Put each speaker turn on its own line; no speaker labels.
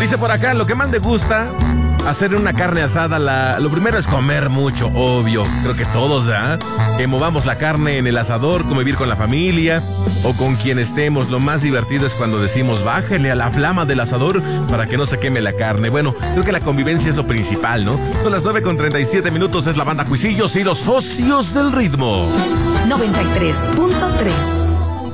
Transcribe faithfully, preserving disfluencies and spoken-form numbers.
Dice por acá, lo que más le gusta hacer una carne asada, la, lo primero es comer mucho, obvio. Creo que todos, ¿ah? Que movamos la carne en el asador, convivir con la familia o con quien estemos. Lo más divertido es cuando decimos, bájele a la flama del asador para que no se queme la carne. Bueno, creo que la convivencia es lo principal, ¿no? Son las nueve con treinta y siete minutos, es la banda Cuisillos y los socios del ritmo.
noventa y tres punto tres